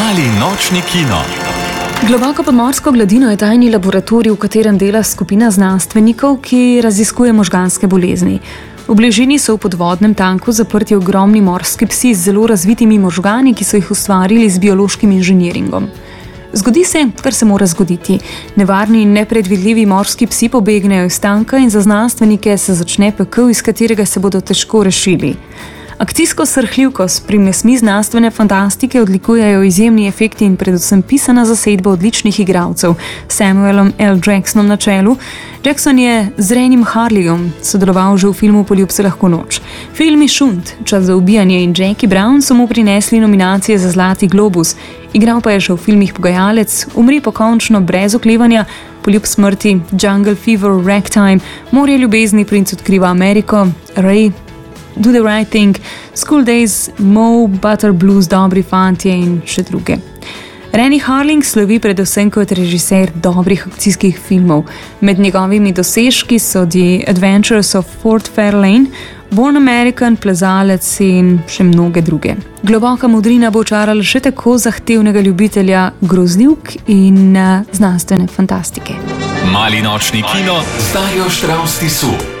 Mali nočni kino. Globoko pod morsko gladino je tajni laboratorij, v katerem dela skupina znanstvenikov, ki raziskuje možganske bolezni. V bližini so v podvodnem tanku zaprti ogromni morski psi z zelo razvitimi možgani, ki so jih ustvarili z biološkim inženiringom. Zgodi se, kar se mora zgoditi. Nevarni in nepredvidljivi morski psi pobegnejo iz tanka in za znanstvenike se začne pekel, iz katerega se bodo težko rešili. Akcijsko srhljivkost s primesmi znanstvene fantastike odlikujejo izjemni efekti in predvsem pisana zasedba odličnih igralcev, Samuelom L. Jacksonom na čelu. Jackson je z Renim Harleyjem sodeloval že v filmu Poljub se lahko noč. Filmi Šunt, Čas za ubijanje in Jackie Brown so mu prinesli nominacije za Zlati globus. Igral pa je še v filmih Pogajalec, Umri pokončno brez oklevanja, Poljub smrti, Jungle Fever, Ragtime, Morje ljubezni, Princ odkriva Ameriko, Ray, Do the Right Thing, School Days, Mo, Butter Blues, Dobri fantje in še druge. Renny Harlin slovi predvsem kot režiser dobrih akcijskih filmov. Med njegovimi dosežki so The Adventures of Fort Fairlane, Born American, Plezalec in še mnoge druge. Globoka modrina bo očarala še tako zahtevnega ljubitelja grozljivk in znanstvene fantastike. Mali nočni kino z Darjo Štravs Tisu.